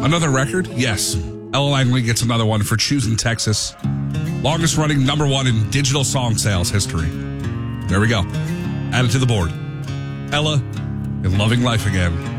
Another record? Yes. Ella Langley gets another one for Choosing Texas. Longest running #1 in digital song sales history. There we go. Add it to the board. Ella in Loving Life Again.